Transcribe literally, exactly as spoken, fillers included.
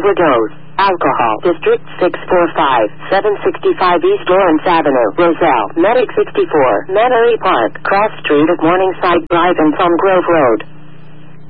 overdose. Alcohol. District six four five, seven sixty-five East Lawrence Avenue, Roselle. Medic sixty-four, Mannery Park, Cross Street at Morningside Drive and Plum Grove Road.